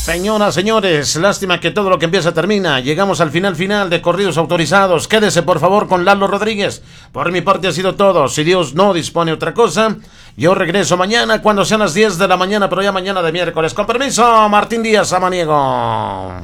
Señoras, señores, lástima que todo lo que empieza termina. Llegamos al final de Corridos Autorizados. Quédese por favor con Lalo Rodríguez. Por mi parte ha sido todo. Si Dios no dispone otra cosa, yo regreso mañana cuando sean las 10 de la mañana, pero ya mañana de miércoles. Con permiso, Martín Díaz Samaniego.